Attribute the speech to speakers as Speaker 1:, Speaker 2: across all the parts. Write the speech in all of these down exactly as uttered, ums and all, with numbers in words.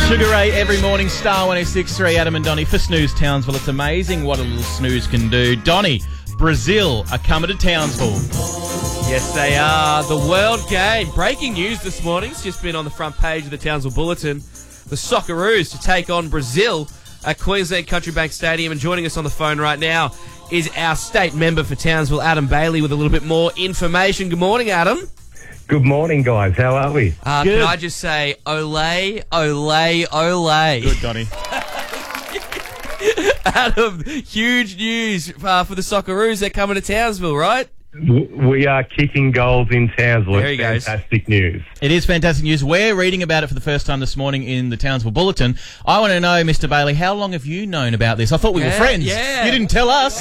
Speaker 1: Sugar Ray every morning, Star one oh six point three, Adam and Donnie for Snooze Townsville. It's amazing what a little snooze can do. Donnie, Brazil are coming to Townsville.
Speaker 2: Yes, they are. The World Game. Breaking news this morning. It's just been on the front page of the Townsville Bulletin. The Socceroos to take on Brazil at Queensland Country Bank Stadium. And joining us on the phone right now is our state member for Townsville, Adam Bailey, with a little bit more information. Good morning, Adam.
Speaker 3: Good morning, guys. How are we?
Speaker 2: Uh, can I just say, ole, ole, ole.
Speaker 1: Good, Donnie.
Speaker 2: Adam, huge news uh, for the Socceroos. They're coming to Townsville, right?
Speaker 3: We are kicking goals in Townsville.
Speaker 2: There he
Speaker 3: it's
Speaker 2: goes.
Speaker 3: Fantastic news.
Speaker 1: It is fantastic news. We're reading about it for the first time this morning in the Townsville Bulletin. I want to know, Mister Bailey, how long have you known about this? I thought we
Speaker 2: Yeah,
Speaker 1: were friends.
Speaker 2: yeah.
Speaker 1: You didn't tell us.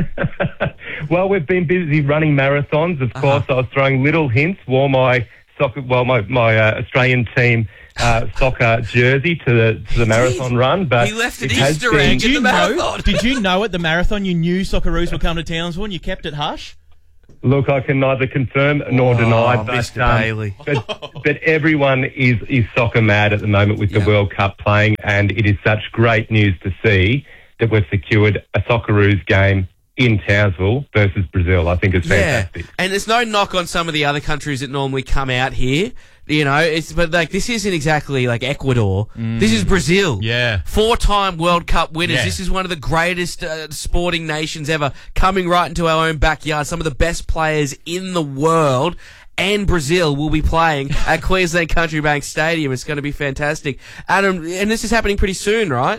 Speaker 3: Well, we've been busy running marathons. Of course, I was throwing little hints. Wore my soccer, well, my my uh, Australian team uh, soccer jersey to the to the marathon run. But
Speaker 2: He left an
Speaker 3: it has
Speaker 2: Easter
Speaker 3: been-
Speaker 2: egg
Speaker 1: Did
Speaker 2: in
Speaker 1: you
Speaker 2: the
Speaker 1: know?
Speaker 2: marathon.
Speaker 1: Did you know at the marathon you knew Socceroos were coming to Townsville and you kept it hush?
Speaker 3: Look, I can neither confirm nor
Speaker 2: Oh,
Speaker 3: deny.
Speaker 2: Mister
Speaker 3: But, um,
Speaker 2: Bailey.
Speaker 3: but, but everyone is, is soccer mad at the moment with the
Speaker 2: Yeah.
Speaker 3: World Cup playing, and it is such great news to see that we've secured a Socceroos game in Townsville versus Brazil. I think it's fantastic.
Speaker 2: Yeah, and there's no knock on some of the other countries that normally come out here. You know, it's but like this isn't exactly like Ecuador. This is Brazil.
Speaker 1: Yeah.
Speaker 2: Four-time World Cup winners.
Speaker 1: Yeah.
Speaker 2: This is one of the greatest uh, sporting nations ever, coming right into our own backyard. Some of the best players in the world. And Brazil will be playing at Queensland Country Bank Stadium. It's going to be fantastic. Adam, and this is happening pretty soon, right?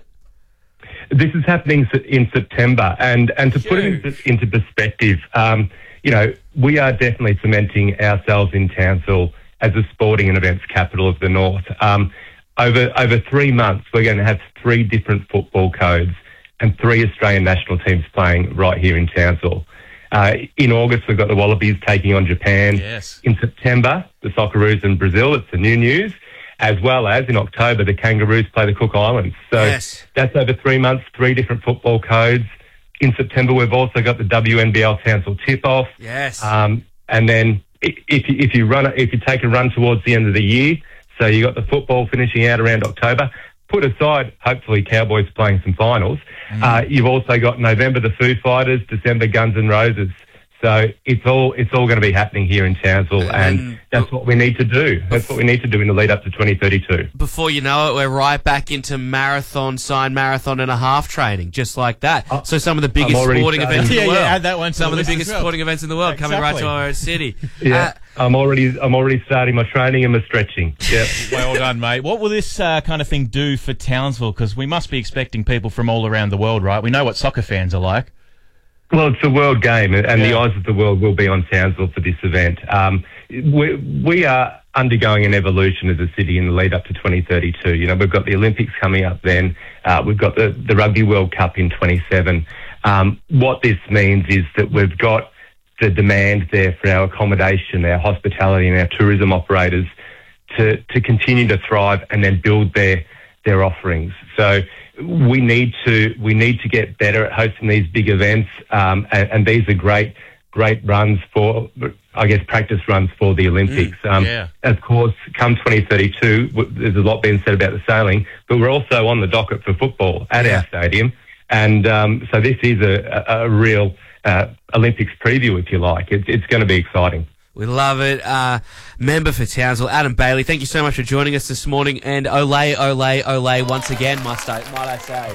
Speaker 3: This is happening s- in September, and, and to put it into, into perspective, um, you know, we are definitely cementing ourselves in Townsville as a sporting and events capital of the North. Um, over over three months, we're going to have three different football codes and three Australian national teams playing right here in Townsville. Uh, in August, we've got the Wallabies taking on Japan.
Speaker 1: Yes.
Speaker 3: In September, the Socceroos in Brazil. It's the new news. As well as in October, the Kangaroos play the Cook Islands. So
Speaker 2: Yes.
Speaker 3: that's over three months, three different football codes. In September, we've also got the W N B L Townsville tip-off.
Speaker 2: Yes.
Speaker 3: Um, and then i- if you, if you run, if you take a run towards the end of the year, so you got the football finishing out around October. Put aside, hopefully, Cowboys playing some finals. Uh, you've also got November the Foo Fighters, December Guns N' Roses. So it's all it's all going to be happening here in Townsville, and,
Speaker 2: And-
Speaker 3: that's what we need to do. That's what we need to do in the lead up to twenty thirty-two.
Speaker 2: Before you know it, we're right back into marathon, signed marathon and a half training, just like that.
Speaker 3: Oh,
Speaker 2: so some of the biggest
Speaker 3: already
Speaker 2: sporting
Speaker 3: starting.
Speaker 2: events in
Speaker 1: Yeah,
Speaker 2: the world.
Speaker 1: yeah, add that one to
Speaker 2: some
Speaker 1: the
Speaker 2: of the
Speaker 1: list as
Speaker 2: biggest
Speaker 1: well.
Speaker 2: sporting events in the world coming right to
Speaker 1: Exactly.
Speaker 2: our city.
Speaker 3: Yeah,
Speaker 2: Uh,
Speaker 3: I'm already I'm already starting my training and my stretching. Yeah.
Speaker 1: Well done, mate. What will this uh, kind of thing do for Townsville? Because we must be expecting people from all around the world, right? We know what soccer fans are like.
Speaker 3: Well, it's a world game, and the
Speaker 1: Yeah.
Speaker 3: eyes of the world will be on Townsville for this event. Um, we, we are undergoing an evolution as a city in the lead up to twenty thirty-two. You know, we've got the Olympics coming up then. Uh, we've got the, the Rugby World Cup in twenty-seven. Um, what this means is that we've got the demand there for our accommodation, our hospitality and our tourism operators to, to continue to thrive and then build their, their offerings. So we need to we need to get better at hosting these big events, um, and, and these are great great runs for, I guess, practice runs for the Olympics. um,
Speaker 1: yeah.
Speaker 3: Of course, come twenty thirty-two, w- there's a lot being said about the sailing, but we're also on the docket for football at
Speaker 2: Yeah.
Speaker 3: our stadium, and um, so this is a, a, a real uh, Olympics preview, if you like. It's, it's going to be exciting.
Speaker 2: We love it. Uh, member for Townsville, Adam Bailey, thank you so much for joining us this morning. And ole, ole, ole once again, must I, might I say.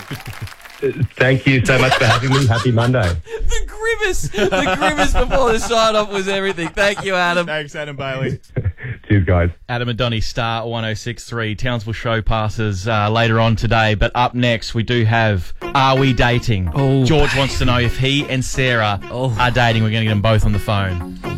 Speaker 3: Thank you so much for having me. Happy Monday.
Speaker 2: The grimace, the grimace before the sign-off was everything. Thank you, Adam.
Speaker 1: Thanks, Adam Bailey.
Speaker 3: Cheers, guys.
Speaker 1: Adam and Donnie, Star one oh six point three. Townsville show passes uh, later on today. But up next, we do have Are We Dating?
Speaker 2: Oh,
Speaker 1: George wants to know if he and Sarah
Speaker 2: Oh.
Speaker 1: are dating. We're going to get them both on the phone.